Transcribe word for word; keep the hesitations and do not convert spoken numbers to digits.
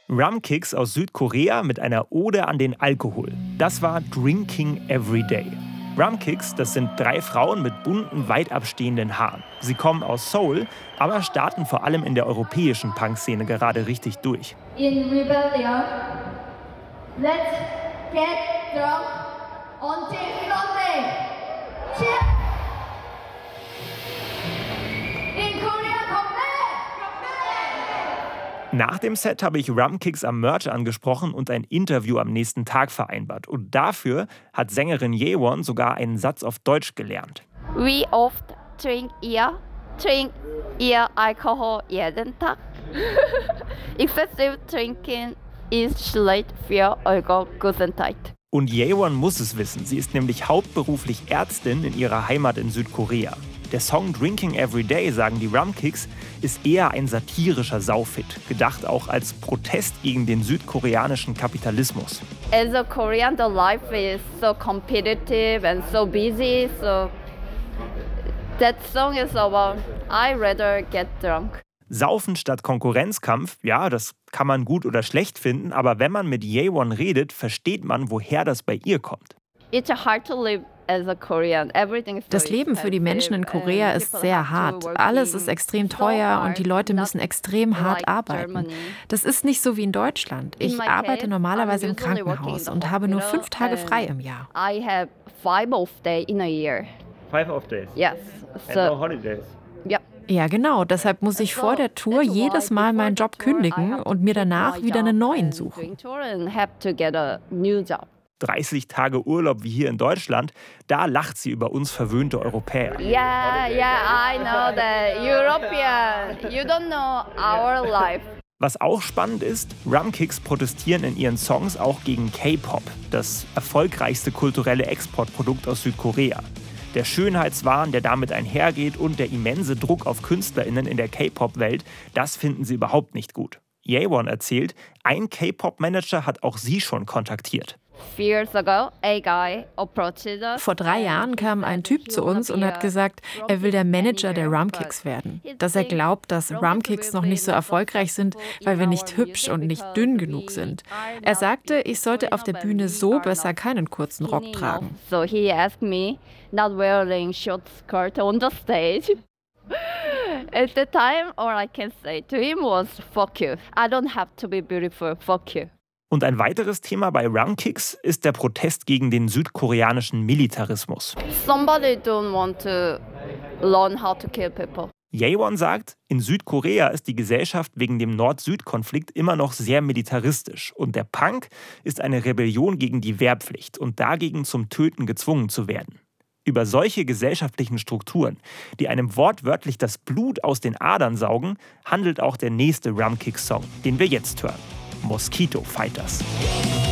Rumkicks aus Südkorea mit einer Ode an den Alkohol. Das war Drinking Every Day. Rumkicks, das sind drei Frauen mit bunten, weit abstehenden Haaren. Sie kommen aus Seoul, aber starten vor allem in der europäischen Punkszene gerade richtig durch. In rebellion, let's get drunk until Sunday. Cheers! In Korea, come back! Nach dem Set habe ich Rumkicks am Merch angesprochen und ein Interview am nächsten Tag vereinbart. Und dafür hat Sängerin Jaewon sogar einen Satz auf Deutsch gelernt. We oft drink ear, drink ear alcohol jeden Tag. Excessive drinking ist schlecht für eure Gesundheit. Und Jaewon muss es wissen. Sie ist nämlich hauptberuflich Ärztin in ihrer Heimat in Südkorea. Der Song Drinking Every Day, sagen die Rumkicks, ist eher ein satirischer Saufhit, gedacht auch als Protest gegen den südkoreanischen Kapitalismus. As a Korean, the life is so competitive and so busy, so that song is about I rather get drunk. Saufen statt Konkurrenzkampf, ja, das kann man gut oder schlecht finden, aber wenn man mit Jaewon redet, versteht man, woher das bei ihr kommt. It's hard to live as a Korean. Everything is so Das Leben für die Menschen in expensive Korea and ist people sehr have to hart. work Alles in ist extrem so teuer hard, und die Leute not müssen extrem hart like arbeiten. Germany. Das ist nicht so wie in Deutschland. In Ich my arbeite case, normalerweise I'm im usually working in Krankenhaus the und habe nur hospital fünf Tage and frei im Jahr. I have five off day in a year. Five off days. Yes. So, holidays. yeah. Ja, genau. Deshalb muss ich vor der Tour jedes Mal meinen Job kündigen und mir danach wieder einen neuen suchen. dreißig Tage Urlaub wie hier in Deutschland, da lacht sie über uns verwöhnte Europäer. Yeah, yeah, I know that. European, you don't know our life. Was auch spannend ist, Rumkicks protestieren in ihren Songs auch gegen K-Pop, das erfolgreichste kulturelle Exportprodukt aus Südkorea. Der Schönheitswahn, der damit einhergeht und der immense Druck auf KünstlerInnen in der K-Pop-Welt, das finden sie überhaupt nicht gut. Jaewon erzählt, ein K-Pop-Manager hat auch sie schon kontaktiert. Vor drei Jahren kam ein Typ zu uns und hat gesagt, er will der Manager der Rumkicks werden. Dass er glaubt, dass Rumkicks noch nicht so erfolgreich sind, weil wir nicht hübsch und nicht dünn genug sind. Er sagte, ich sollte auf der Bühne so besser keinen kurzen Rock tragen. So he asked me not wearing short skirt on the stage. At the time, all I can say to him was fuck you. I don't have to be beautiful, fuck you. Und ein weiteres Thema bei Rumkicks ist der Protest gegen den südkoreanischen Militarismus. Somebody don't want to learn how to kill people. Jaewon sagt, in Südkorea ist die Gesellschaft wegen dem Nord-Süd-Konflikt immer noch sehr militaristisch und der Punk ist eine Rebellion gegen die Wehrpflicht und dagegen zum Töten gezwungen zu werden. Über solche gesellschaftlichen Strukturen, die einem wortwörtlich das Blut aus den Adern saugen, handelt auch der nächste Rumkicks-Song, den wir jetzt hören. Mosquito Fighters.